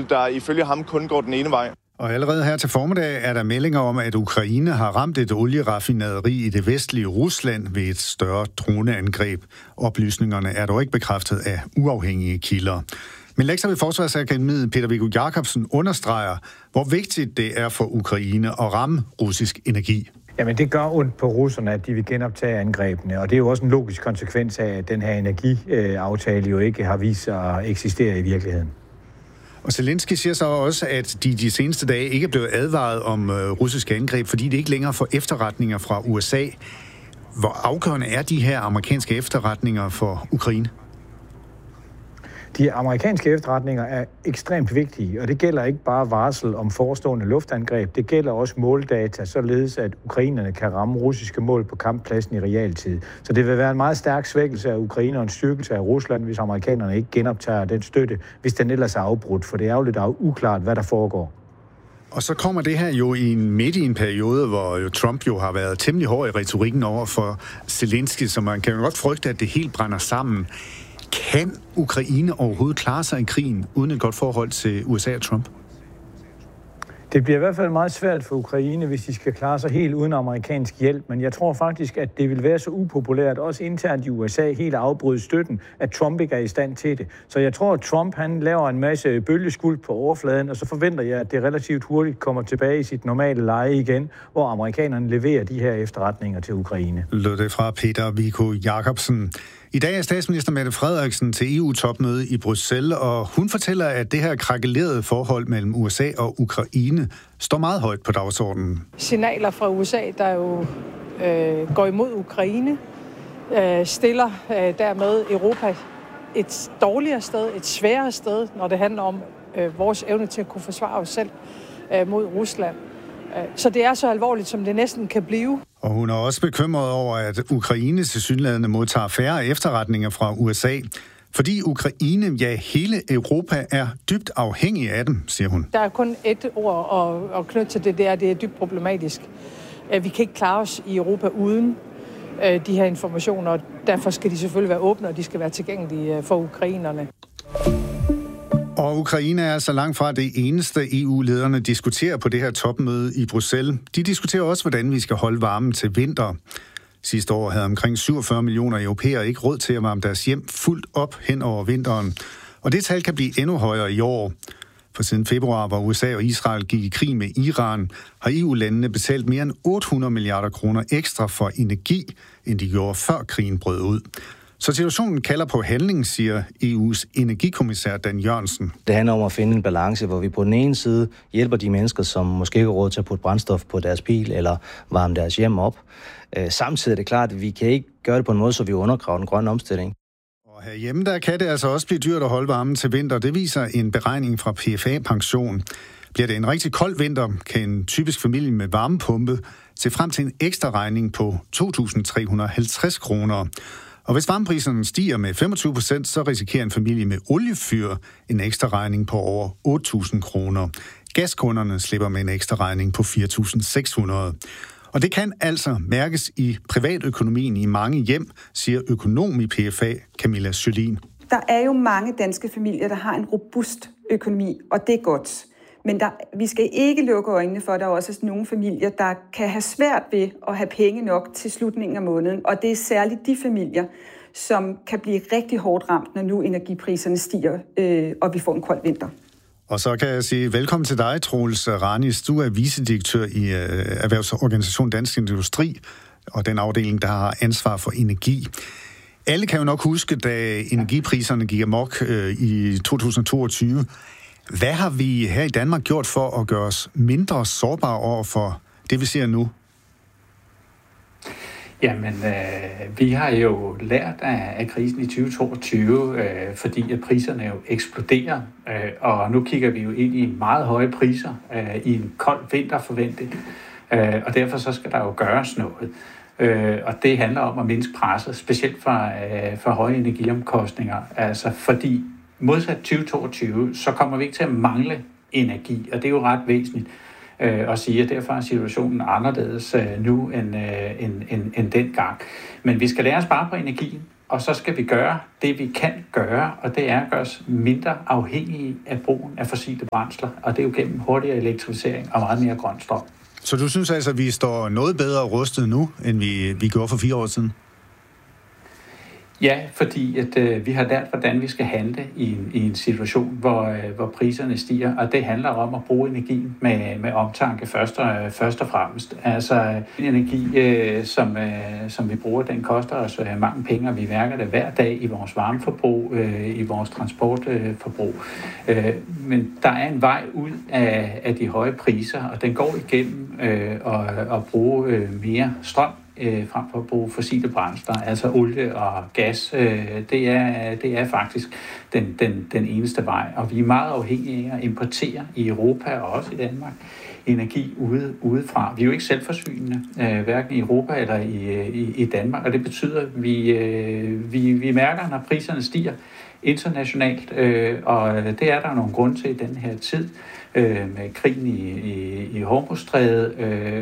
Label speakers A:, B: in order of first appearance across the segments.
A: handelsspil, der ifølge ham kun går den ene vej.
B: Og allerede her til formiddag er der meldinger om, at Ukraine har ramt et olieraffinaderi i det vestlige Rusland ved et større droneangreb. Oplysningerne er dog ikke bekræftet af uafhængige kilder. Men lektor ved Forsvarsakademiet Peter Viggo Jacobsen understreger, hvor vigtigt det er for Ukraine at ramme russisk energi.
C: Jamen det gør ondt på russerne, at de vil genoptage angrebene, og det er jo også en logisk konsekvens af, at den her energiaftale jo ikke har vist sig at eksistere i virkeligheden.
B: Og Zelensky siger så også, at de seneste dage ikke er blevet advaret om russiske angreb, fordi det ikke længere får efterretninger fra USA. Hvor afgørende er de her amerikanske efterretninger for Ukraine?
C: De amerikanske efterretninger er ekstremt vigtige, og det gælder ikke bare varsel om forestående luftangreb. Det gælder også måldata, således at ukrainerne kan ramme russiske mål på kamppladsen i realtid. Så det vil være en meget stærk svækkelse af Ukraine og en styrkelse af Rusland, hvis amerikanerne ikke genoptager den støtte, hvis den ellers er afbrudt, for det er jo lidt uklart, hvad der foregår.
B: Og så kommer det her jo midt i en periode, hvor Trump jo har været temmelig hård i retorikken over for Zelensky, så man kan jo godt frygte, at det helt brænder sammen. Kan Ukraine overhovedet klare sig i krigen uden et godt forhold til USA og Trump?
C: Det bliver i hvert fald meget svært for Ukraine, hvis de skal klare sig helt uden amerikansk hjælp, men jeg tror faktisk, at det vil være så upopulært, også internt i USA, helt at afbryde støtten, at Trump ikke er i stand til det. Så jeg tror, at Trump han laver en masse bølgeskuld på overfladen, og så forventer jeg, at det relativt hurtigt kommer tilbage i sit normale leje igen, hvor amerikanerne leverer de her efterretninger til Ukraine.
B: Lød det fra Peter Viggo Jacobsen. I dag er statsminister Mette Frederiksen til EU-topmøde i Bruxelles, og hun fortæller, at det her krakelerede forhold mellem USA og Ukraine står meget højt på dagsordenen.
D: Signaler fra USA, der jo går imod Ukraine, stiller dermed Europa et dårligere sted, et sværere sted, når det handler om vores evne til at kunne forsvare os selv mod Rusland. Så det er så alvorligt, som det næsten kan blive.
B: Og hun er også bekymret over, at Ukraine tilsyneladende modtager færre efterretninger fra USA. Fordi Ukraine, ja hele Europa, er dybt afhængig af dem, siger hun.
D: Der er kun et ord at knytte til det er dybt problematisk. Vi kan ikke klare os i Europa uden de her informationer, og derfor skal de selvfølgelig være åbne, og de skal være tilgængelige for ukrainerne.
B: Og Ukraine er altså langt fra det eneste EU-lederne diskuterer på det her topmøde i Bruxelles. De diskuterer også, hvordan vi skal holde varmen til vinter. Sidste år havde omkring 47 millioner europæere ikke råd til at varme deres hjem fuldt op hen over vinteren. Og det tal kan blive endnu højere i år. For siden februar, hvor USA og Israel gik i krig med Iran, har EU-landene betalt mere end 800 milliarder kroner ekstra for energi, end de gjorde før krigen brød ud. Så situationen kalder på handling, siger EU's energikommissær Dan Jørgensen.
E: Det handler om at finde en balance, hvor vi på den ene side hjælper de mennesker, som måske ikke har råd til at putte brændstof på deres bil eller varme deres hjem op. Samtidig er det klart, at vi kan ikke gøre det på en måde, så vi undergraver den grønne omstilling.
B: Og herhjemme der kan det altså også blive dyrt at holde varmen til vinter. Det viser en beregning fra PFA Pension. Bliver det en rigtig kold vinter, kan en typisk familie med varmepumpe se frem til en ekstra regning på 2.350 kroner. Og hvis varmepriserne stiger med 25%, så risikerer en familie med oliefyr en ekstra regning på over 8.000 kroner. Gaskunderne slipper med en ekstra regning på 4.600. Og det kan altså mærkes i privatøkonomien i mange hjem, siger økonom i PFA, Camilla Sjølin.
F: Der er jo mange danske familier, der har en robust økonomi, og det er godt. Men vi skal ikke lukke øjnene for, at der også er nogle familier, der kan have svært ved at have penge nok til slutningen af måneden. Og det er særligt de familier, som kan blive rigtig hårdt ramt, når nu energipriserne stiger, og vi får en kold vinter.
B: Og så kan jeg sige velkommen til dig, Troels Ranis. Du er vicedirektør i Erhvervsorganisationen Dansk Industri, og den afdeling, der har ansvar for energi. Alle kan jo nok huske, da energipriserne gik amok i 2022. Hvad har vi her i Danmark gjort for at gøre os mindre sårbare over for det, vi ser nu?
G: Jamen, vi har jo lært af krisen i 2022, fordi at priserne jo eksploderer, og nu kigger vi jo ind i meget høje priser i en kold vinter forventet, og derfor så skal der jo gøres noget. Og det handler om at mindske presset, specielt for høje energiomkostninger, altså fordi modsat 2022, så kommer vi ikke til at mangle energi, og det er jo ret væsentligt at sige, at derfor er situationen anderledes nu end dengang. Men vi skal lære at spare på energien, Og så skal vi gøre det, vi kan gøre, og det er at gøre os mindre afhængige af brugen af fossile brændsler. Og det er jo gennem hurtigere elektrificering og meget mere grøn strøm.
B: Så du synes altså, at vi står noget bedre rustet nu, end vi gjorde for 4 år siden?
G: Ja, fordi at vi har lært, hvordan vi skal handle i en situation, hvor priserne stiger, og det handler om at bruge energien med omtanke først og fremmest. Altså energi, som vi bruger, den koster os mange penge, og vi mærker det hver dag i vores varmeforbrug, i vores transportforbrug. Men der er en vej ud af de høje priser, og den går igennem at bruge mere strøm, frem for at bruge fossile brændsler, altså olie og gas. Det er faktisk den eneste vej. Og vi er meget afhængige af at importere i Europa og også i Danmark energi udefra. Vi er jo ikke selvforsynende, hverken i Europa eller i Danmark, og det betyder, at vi mærker, når priserne stiger internationalt, og det er der nogle grunde til i den her tid, med krigen i Hormuzstrædet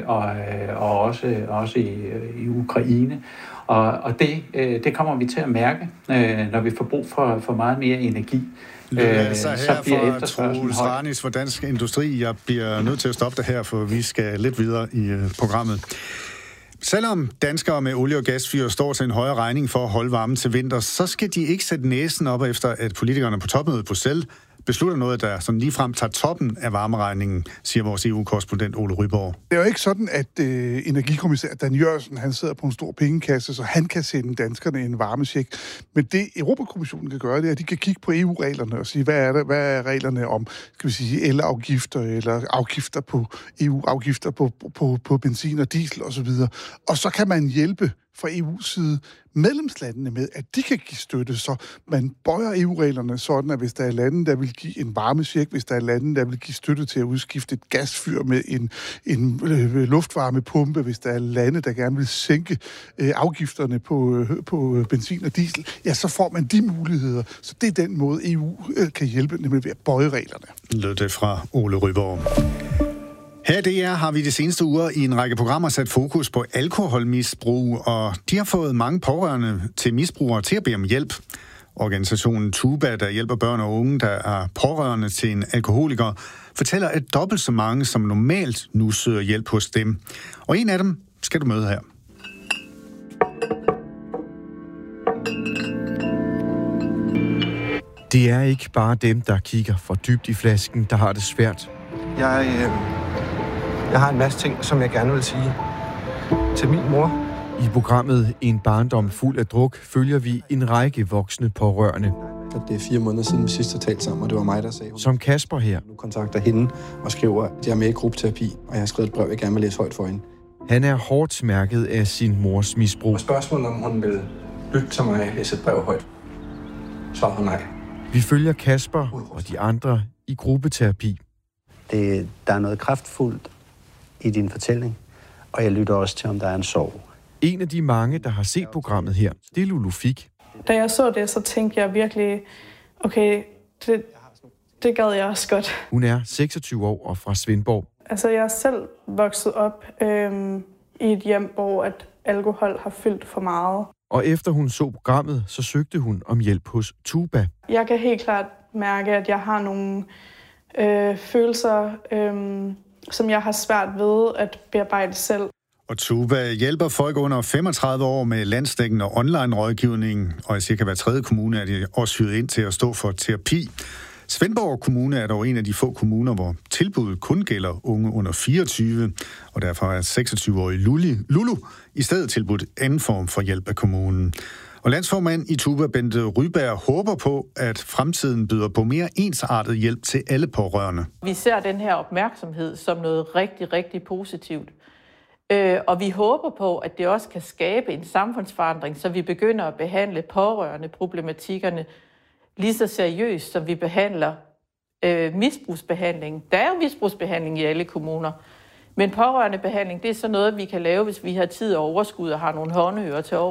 G: og også i Ukraine. Og det kommer vi til at mærke, når vi får brug for meget mere energi.
B: Så bliver efterspørgselen høj. Ranis for Dansk Industri. Jeg bliver nødt til at stoppe det her, for vi skal lidt videre i programmet. Selvom danskere med olie- og gasfyr står til en højere regning for at holde varmen til vinter, så skal de ikke sætte næsen op efter, at politikerne på topmødet i Bruxelles beslutter noget, der sådan ligefrem tager toppen af varmeregningen, siger vores EU-korrespondent Ole Ryborg.
H: Det er jo ikke sådan, at energikommissær Dan Jørgensen, han sidder på en stor pengekasse, så han kan sende danskerne en varmecheck. Men det Europakommissionen kan gøre, det er, at de kan kigge på EU-reglerne og sige, hvad er reglerne om, skal vi sige, elafgifter eller afgifter på EU-afgifter på benzin og diesel osv. Og så kan man hjælpe fra EU's side medlemslandene med, at de kan give støtte, så man bøjer EU-reglerne sådan, at hvis der er lande, der vil give en varmecheck, hvis der er lande, der vil give støtte til at udskifte et gasfyr med en luftvarmepumpe, hvis der er lande, der gerne vil sænke afgifterne på benzin og diesel, ja, så får man de muligheder. Så det er den måde, EU kan hjælpe, nemlig ved at bøje reglerne. Lød det fra Ole Ryborg. Her i DR har vi de seneste uger i en række programmer sat fokus på alkoholmisbrug, og de har fået mange pårørende til misbrugere til at bede om hjælp. Organisationen Tuba, der hjælper børn og unge, der er pårørende til en alkoholiker, fortæller, at dobbelt så mange som normalt nu søger hjælp hos dem. Og en af dem skal du møde her.
I: Det er ikke bare dem, der kigger for dybt i flasken, der har det svært.
J: Jeg har en masse ting, som jeg gerne vil sige til min mor.
I: I programmet En barndom fuld af druk følger vi en række voksne pårørende.
J: Det er 4 måneder siden, vi sidst har talt sammen, og det var mig, der sagde...
I: Som Kasper her.
J: Nu kontakter hende og skriver, at jeg er med i gruppeterapi, og jeg har skrevet et brev, jeg gerne vil læse højt for hende.
I: Han er hårdt mærket af sin mors misbrug.
J: Og spørgsmålet om hun vil lytte til mig og læse et brev højt. Svaret var nej.
I: Vi følger Kasper og de andre i gruppeterapi.
K: Der er noget kraftfuldt i din fortælling, og jeg lytter også til, om der er en sorg.
I: En af de mange, der har set programmet her, det er Lulu Fik.
L: Da jeg så det, så tænkte jeg virkelig, okay, det gad jeg også godt.
I: Hun er 26 år og fra Svendborg.
L: Altså, jeg er selv vokset op i et hjem, hvor at alkohol har fyldt for meget.
I: Og efter hun så programmet, så søgte hun om hjælp hos Tuba.
L: Jeg kan helt klart mærke, at jeg har nogle følelser, som jeg har svært ved at bearbejde selv.
B: Og Tuba hjælper folk under 35 år med landsdækkende online-rådgivning, og i cirka hver 3. kommune er de også hyret ind til at stå for terapi. Svendborg Kommune er dog en af de få kommuner, hvor tilbuddet kun gælder unge under 24, og derfor er 26-årige Lulu i stedet tilbudt anden form for hjælp af kommunen. Og landsformand i Tuba, Bente Ryberg, håber på, at fremtiden byder på mere ensartet hjælp til alle pårørende.
M: Vi ser den her opmærksomhed som noget rigtig, rigtig positivt. Og vi håber på, at det også kan skabe en samfundsforandring, så vi begynder at behandle pårørende problematikkerne lige så seriøst, som vi behandler misbrugsbehandling. Der er jo misbrugsbehandling i alle kommuner, men pårørende behandling, det er så noget, vi kan lave, hvis vi har tid og overskud og har nogle håndører til overs.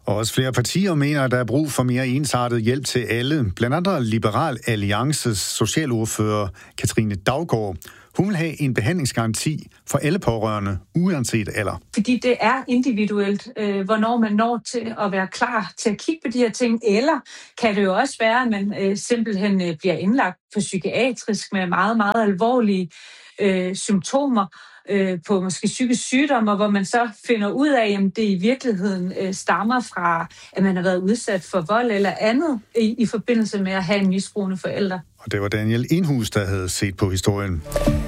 B: Og også flere partier mener, at der er brug for mere ensartet hjælp til alle. Blandt andet Liberal Alliances socialordfører Katrine Daugaard. Hun vil have en behandlingsgaranti for alle pårørende, uanset alder.
N: Fordi det er individuelt, hvornår man når til at være klar til at kigge på de her ting. Eller kan det jo også være, at man simpelthen bliver indlagt på psykiatrisk med meget, meget alvorlige symptomer på måske psykisk sygdom, hvor man så finder ud af, at det i virkeligheden stammer fra, at man har været udsat for vold eller andet i forbindelse med at have en misbrugende forælder.
B: Og det var Daniel Enhus, der havde set på historien.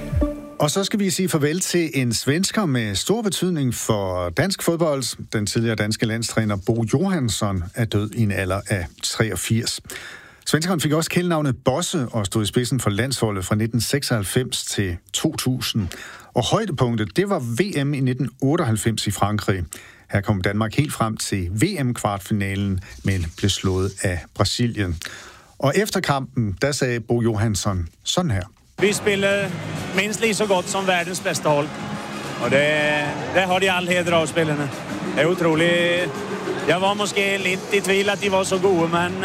B: Og så skal vi sige farvel til en svensker med stor betydning for dansk fodbold. Den tidligere danske landstræner Bo Johansson er død i en alder af 83. Svenskeren fik også kælenavnet Bosse og stod i spidsen for landsholdet fra 1996 til 2000. Og højdepunktet, det var VM i 1998 i Frankrig. Her kom Danmark helt frem til VM-kvartfinalen, men blev slået af Brasilien. Og efter kampen, der sagde Bo Johansson sådan her.
O: Vi spillede minst lige så godt som verdens bedste hold. Og det har de all heder av spillerne. Det er utroligt. Jeg var måske lidt i tvivl, at de var så gode, men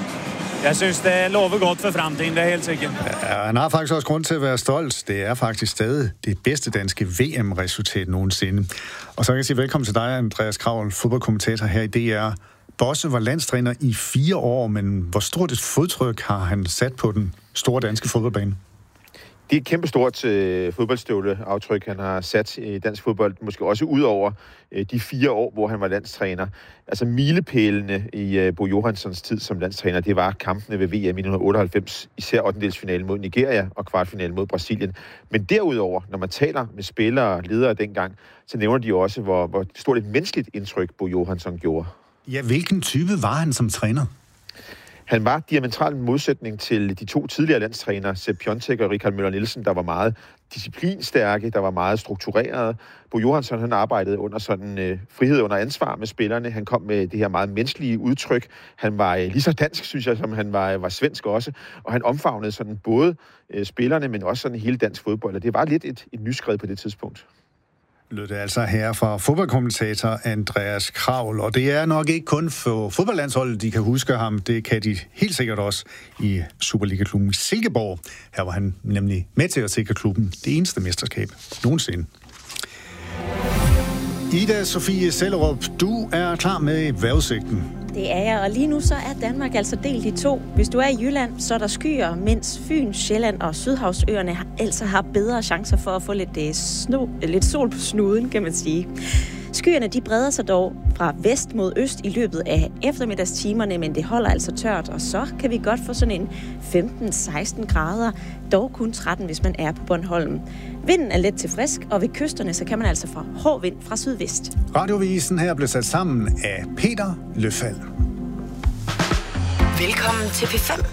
O: jeg synes, det lover godt for fremtiden, det er helt sikkert.
B: Ja, han har faktisk også grund til at være stolt. Det er faktisk stadig det bedste danske VM-resultat nogensinde. Og så kan jeg sige velkommen til dig, Andreas Kraul, fodboldkommentator her i DR. Bosse var landstræner i 4 år, men hvor stort et fodtryk har han sat på den store danske fodboldbane?
P: Det er et kæmpestort fodboldstøvleaftryk, han har sat i dansk fodbold, måske også ud over de 4 år, hvor han var landstræner. Altså milepælene i Bo Johanssons tid som landstræner, det var kampene ved VM i 1998, især 8-delsfinalen mod Nigeria og kvartfinalen mod Brasilien. Men derudover, når man taler med spillere og ledere dengang, så nævner de også, hvor stort et menneskeligt indtryk Bo Johansson gjorde.
B: Ja, hvilken type var han som træner?
P: Han var diametral modsætning til de 2 tidligere landstrænere, Sepp Piontek og Richard Møller Nielsen, der var meget disciplinstærke, der var meget strukturerede. Bo Johansson, han arbejdede under sådan frihed under ansvar med spillerne. Han kom med det her meget menneskelige udtryk. Han var lige så dansk, synes jeg, som han var svensk også. Og han omfavnede sådan både spillerne, men også sådan hele dansk fodbold. Og det var lidt et nyskred på det tidspunkt.
B: Lød det altså her fra fodboldkommentator Andreas Kraul. Og det er nok ikke kun for fodboldlandsholdet, de kan huske ham. Det kan de helt sikkert også i Superliga-klubben Silkeborg. Her var han nemlig med til at sikre klubben det eneste mesterskab nogensinde. Ida Sofie Sellerup, du er klar med vejrudsigten.
Q: Det er jeg, og lige nu så er Danmark altså delt i 2. Hvis du er i Jylland, så er der skyer, mens Fyn, Sjælland og Sydhavsøerne altså har bedre chancer for at få lidt sol på snuden, kan man sige. Skyerne de breder sig dog fra vest mod øst i løbet af eftermiddagstimerne, men det holder altså tørt, og så kan vi godt få sådan en 15-16 grader, dog kun 13, hvis man er på Bornholm. Vinden er let til frisk, og ved kysterne så kan man altså få hård vind fra sydvest.
B: Radiovisen her blev sat sammen af Peter Løfald.
R: Velkommen til P5.